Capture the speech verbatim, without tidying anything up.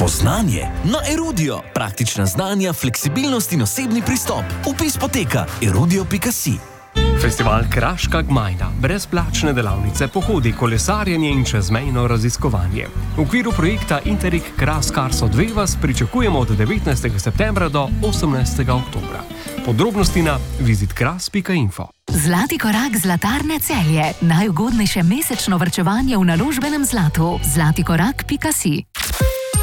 Spoznanje na Erudio. Praktična znanja, fleksibilnost in osebni pristop. Vpis poteka erudio pika si. Festival Kraška Gmajna. Brezplačne delavnice, pohodi, kolesarjenje in čezmejno raziskovanje. V okviru projekta Interreg Kras Karso dve vas pričakujemo od devetnajstega septembra do osemnajstega oktobra. Podrobnosti na vizit kras pika info. Zlati korak Zlatarne Celje. Najugodnejše mesečno varčevanje v naložbenem zlatu. zlatikorak pika si.